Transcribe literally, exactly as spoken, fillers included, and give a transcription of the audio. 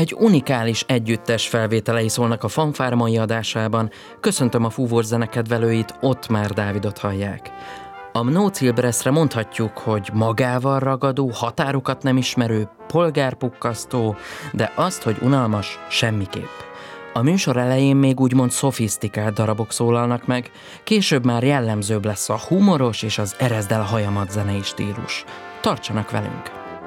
Egy unikális együttes felvételei szólnak a Fanfár mai adásában. Köszöntöm a fúvós zenekedvelőit, Ottmár Dávidot hallják. A Mnocilbreszre mondhatjuk, hogy magával ragadó, határokat nem ismerő, polgárpukkasztó, de azt, hogy unalmas, semmiképp. A műsor elején még úgymond szofisztikált darabok szólalnak meg, később már jellemzőbb lesz a humoros és az erezd el a hajamat zenei stílus. Tartsanak velünk!